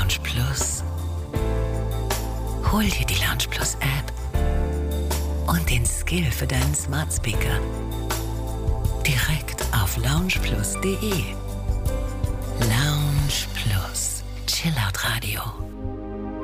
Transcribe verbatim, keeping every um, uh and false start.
Lounge Plus. Hol dir die Lounge Plus App und den Skill für deinen Smart Speaker direkt auf lounge plus punkt de.